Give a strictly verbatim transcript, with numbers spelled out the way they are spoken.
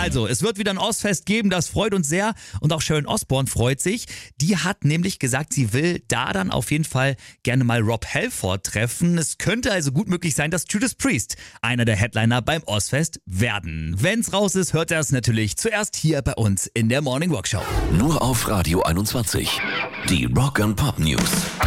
Also, es wird wieder ein Ozzfest geben, das freut uns sehr. Und auch Sharon Osbourne freut sich. Die hat nämlich gesagt, sie will da dann auf jeden Fall gerne mal Rob Halford treffen. Es könnte also gut möglich sein, dass Judas Priest einer der Headliner beim Ozzfest werden. Wenn's raus ist, hört er es natürlich zuerst hier bei uns in der Morning Rock Show. Nur auf Radio einundzwanzig. Die Rock and Pop News.